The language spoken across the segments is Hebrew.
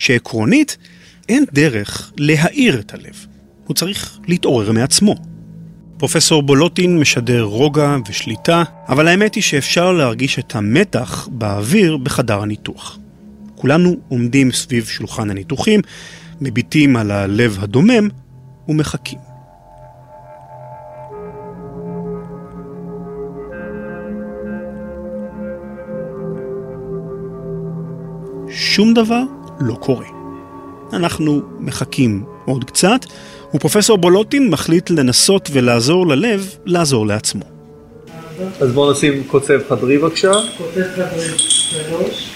שעקרונית אין דרך להאיר את הלב. הוא צריך להתעורר מעצמו. פרופסור בולוטין משדר רוגע ושליטה, אבל האמת היא שאפשר להרגיש את המתח באוויר בחדר הניתוח. כולנו עומדים סביב שולחן הניתוחים, מביטים על הלב הדומם ומחכים. שום דבר לא קורה. אנחנו מחכים עוד קצת, ופרופסור בולוטין מחליט לנסות ולעזור ללב, לעזור לעצמו. אז בואו נשים קוצב חדרי בבקשה. קוצב חדרי 3.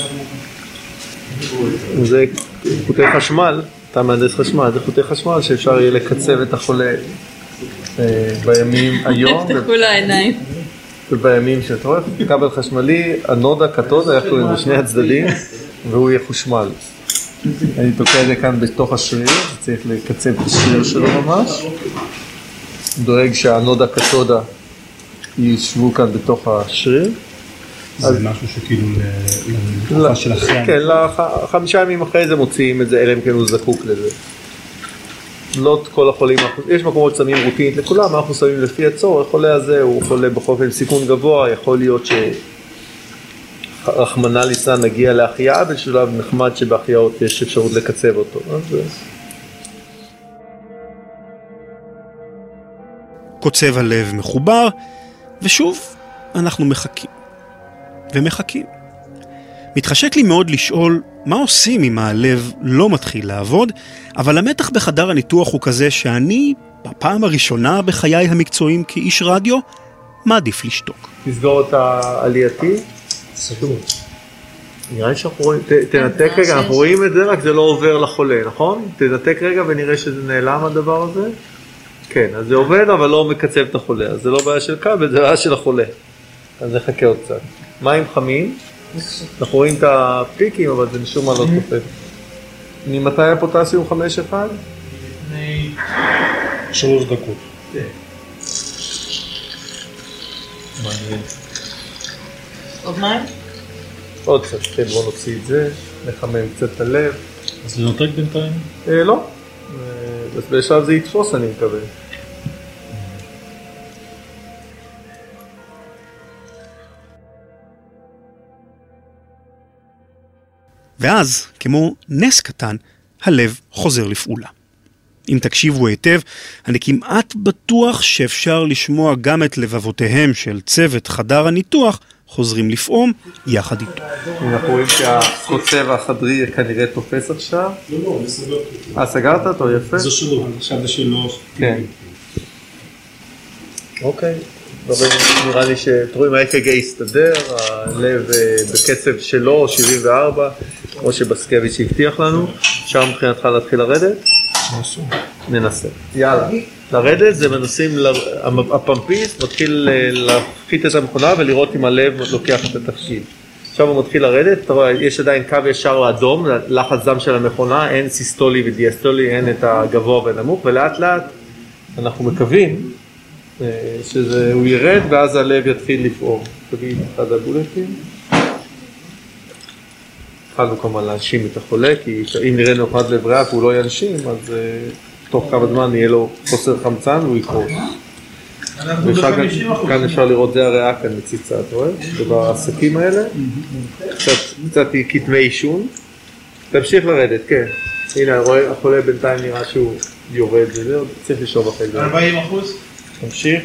זה חוטי חשמל, אתה מהנדס חשמל, זה חוטי חשמל שאפשר יהיה לקצב את החולה בימים היום. תפתחו לו העיניים. ובימים שאתה רואה, כבל חשמלי, הנודה, קתודה, יכולים בשני הצדדים, והוא יהיה חושמל. אני תוקע את זה כאן בתוך השריר, צריך לקצב את השריר שלו ממש. דואג שהנודה, קתודה ישבו כאן בתוך השריר. זה משהו שכאילו לתקופה של אחרי. כן, 5 ימים אחרי זה מוציאים את זה, אלא אם כן הוא זקוק לזה. לא את כל החולים, יש מקומות שמים רוטינית לכולם, אנחנו שמים לפי הצורך, החולה הזה הוא חולה בחופן סיכון גבוה, יכול להיות שרחמנא ליצלן נגיע להחייאה, בשלב נחמד שבהחייאות יש אפשרות לקצב אותו. קוצב הלב מחובר, ושוב אנחנו מחכים. ומחכים. מתחשק לי מאוד לשאול מה עושים אם הלב לא מתחיל לעבוד, אבל המתח בחדר הניתוח הוא כזה שאני, בפעם הראשונה בחיי המקצועיים כאיש רדיו, מעדיף לשתוק. תסגור את העלייתי. סגור. נראה לי שאנחנו רואים, תנתק רגע, אנחנו רואים את זה, רק זה לא עובר לחולה, נכון? תנתק רגע ונראה שזה נעלם הדבר הזה. כן, אז זה עובד, אבל לא מקצב את החולה. אז זה לא בעיה של כבל, זה בעיה של החולה. אז נחכה עוד קצת. מים חמים. אנחנו רואים את הפיקים, אבל זה משום מה לא תופס. ממתי הפוטסיום 5-1? לפני 3 דקות. כן. מעניין. עוד מים? עוד קצת, כן, בואו נוציא את זה, נחמם קצת את הלב. אז לנותק בינתיים? לא. אז בשלב זה יתפוס, אני מקווה. ואז, כמו נס קטן, הלב חוזר לפעולה. אם תקשיבו היטב, אני כמעט בטוח שאפשר לשמוע גם את לבבותיהם של צוות חדר הניתוח חוזרים לפעום יחד איתו. אנחנו רואים שהקוצב החדרי כנראה תופס עכשיו. לא, אני סגרתי. סגרת אותו? יפה. זה שלו, עכשיו זה שלו. כן. אוקיי. נראה לי שתראו אם ה-EKG יסתדר, הלב בקצב שלו, 74, כמו שבסקביץ' הבטיח לנו. שם מבחינתך להתחיל לרדת? ננסה. יאללה. לרדת זה מנסים, הפמפיסט מתחיל להפחית את המכונה ולראות אם הלב לוקח את התפקיד. עכשיו הוא מתחיל לרדת, אתה רואה, יש עדיין קו ישר לאדום, לחץ דם של המכונה, אין סיסטולי ודיאסטולי, אין את הגבוה והנמוך, ולאט לאט אנחנו מקווים שהוא ירד ואז הלב יתחיל לפעור. תגיד אחד הבולטים. התחלנו כמובן להנשים את החולה, כי אם נראה נוחת לב ריאה והוא לא ינשים, אז תוך כמה זמן יהיה לו חוסר חמצן והוא יקרוס. כאן אפשר לראות, זה הריאה כאן מציצה, אתה רואה? ובעסקים האלה, קצת כתמי עישון. תמשיך לרדת, כן. הנה, החולה בינתיים נראה שהוא יורד, וזהו, צריך לשאוב אחרי זה. 40%? תמשיך.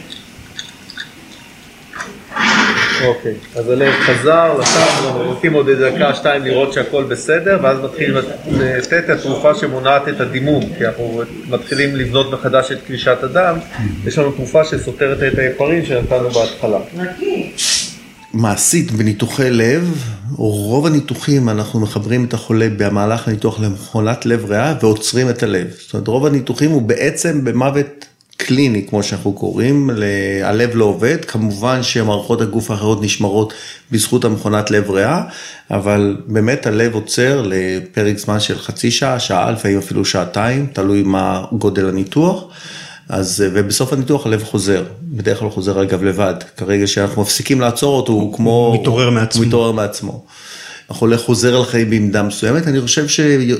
אוקיי, אז הלב חזר, אנחנו רוצים עוד דקה, 2 לראות שהכל בסדר, ואז מתחילים לתת את התרופה שמונעת את הדימום, כי אנחנו מתחילים לבנות מחדש את קלישת הדם, יש לנו תרופה שסותרת את היפרים שנתנו בהתחלה. מעשית בניתוחי לב, רוב הניתוחים אנחנו מחברים את החולה במהלך הניתוח למכונת לב ריאה ועוצרים את הלב. זאת אומרת, רוב הניתוחים הוא בעצם במוות קליני, כמו שאנחנו קוראים, הלב לא עובד, כמובן שמערכות הגוף האחרות נשמרות בזכות המכונת לב ריאה, אבל באמת הלב עוצר לפרק זמן של חצי שעה, שעה, לפעמים אפילו שעתיים, תלוי מה גודל הניתוח, ובסוף הניתוח הלב חוזר, בדרך כלל חוזר אגב לבד, כרגע שאנחנו מפסיקים לעצור אותו, הוא כמו... מתעורר מעצמו. החולה חוזר על חיים בעמדה מסוימת, אני חושב